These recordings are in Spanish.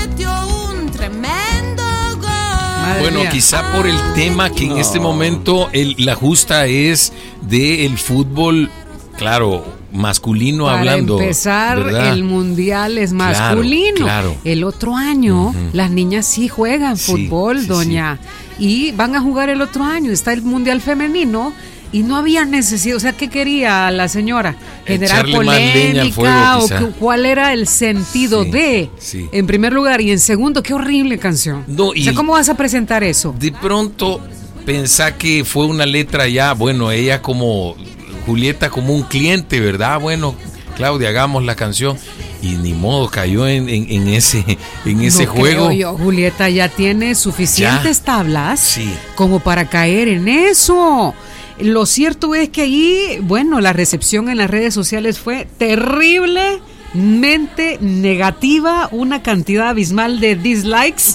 metió un tremendo gol. Bueno, quizá por el tema que en este momento la justa es del fútbol, claro, masculino. Para hablando. Para empezar, ¿verdad? El mundial es masculino. Claro. El otro año, las niñas sí juegan fútbol, doña. Y van a jugar el otro año. Está el mundial femenino. Y no había necesidad, o sea, ¿qué quería la señora? ¿Generar Echarle más leña al fuego, polémica? ¿O cuál era el sentido de? Sí. En primer lugar, y en segundo, qué horrible canción. No, o sea, ¿cómo vas a presentar eso? De pronto pensá que fue una letra ya, bueno, ella como Julieta como un cliente, ¿verdad? Bueno, Claudia, hagamos la canción. Y ni modo, cayó en ese juego. Creo yo, Julieta ya tiene suficientes tablas como para caer en eso. Lo cierto es que ahí, bueno, la recepción en las redes sociales fue terriblemente negativa, una cantidad abismal de dislikes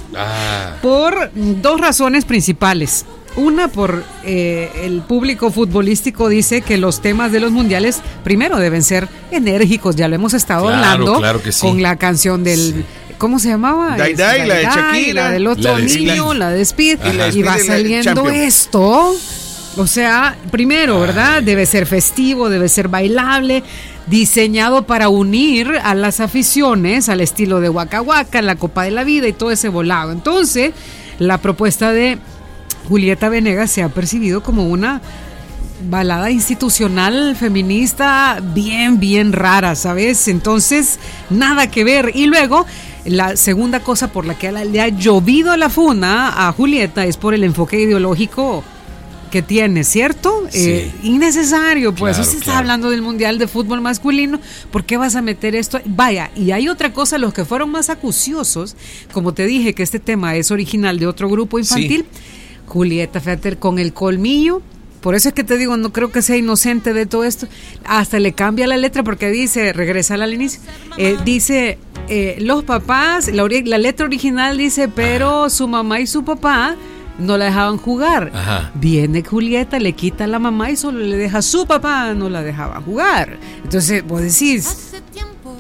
por dos razones principales. Una, por el público futbolístico dice que los temas de los mundiales primero deben ser enérgicos, ya lo hemos estado hablando claro que sí. Con la canción del... ¿Cómo se llamaba? Dai, la de Shakira, la del otro niño, la de Speed, y va saliendo esto. O sea, primero, ¿verdad? Debe ser festivo, debe ser bailable, diseñado para unir a las aficiones al estilo de Waka Waka, la Copa de la Vida y todo ese volado. Entonces, la propuesta de Julieta Venegas se ha percibido como una balada institucional feminista bien rara, ¿sabes? Entonces, nada que ver. Y luego, la segunda cosa por la que le ha llovido la funa a Julieta es por el enfoque ideológico que tiene, ¿cierto? Sí. Innecesario, pues. Claro, Si está hablando del Mundial de Fútbol Masculino, ¿por qué vas a meter esto? Vaya, y hay otra cosa, los que fueron más acuciosos, como te dije que este tema es original de otro grupo infantil, Julieta, fíjate, con el colmillo. Por eso es que te digo, no creo que sea inocente de todo esto. Hasta le cambia la letra porque dice, regresa al inicio, dice, los papás, la letra original dice, pero su mamá y su papá no la dejaban jugar. Viene Julieta, le quita a la mamá y solo le deja a su papá, no la dejaba jugar. Entonces vos decís,